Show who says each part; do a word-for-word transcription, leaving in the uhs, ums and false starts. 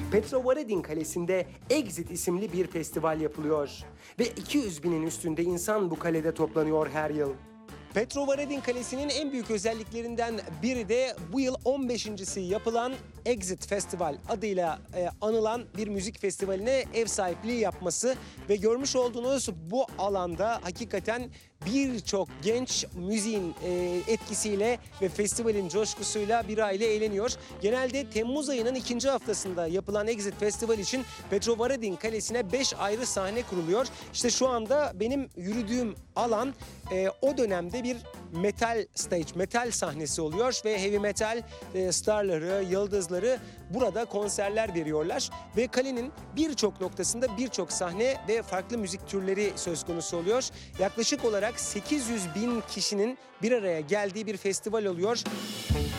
Speaker 1: Petrovaradin Kalesi'nde Exit isimli bir festival yapılıyor. Ve iki yüz binin üstünde insan bu kalede toplanıyor her yıl. Petrovaradin Kalesi'nin en büyük özelliklerinden biri de bu yıl on beşincisi yapılan Exit Festival adıyla e, anılan bir müzik festivaline ev sahipliği yapması ve görmüş olduğunuz bu alanda hakikaten birçok genç müziğin e, etkisiyle ve festivalin coşkusuyla bir aile eğleniyor. Genelde Temmuz ayının ikinci haftasında yapılan Exit Festival için Petrovaradin Kalesi'ne beş ayrı sahne kuruluyor. İşte şu anda benim yürüdüğüm alan e, o dönemde bir metal stage, metal sahnesi oluyor ve heavy metal e, starları, yıldızları burada konserler veriyorlar ve kalenin birçok noktasında birçok sahne ve farklı müzik türleri söz konusu oluyor. Yaklaşık olarak sekiz yüz bin kişinin bir araya geldiği bir festival oluyor.